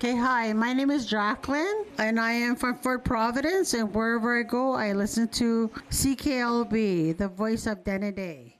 Okay, hi, my name is Jacqueline, and I am from Fort Providence. And wherever I go, I listen to CKLB, the voice of Denny Day.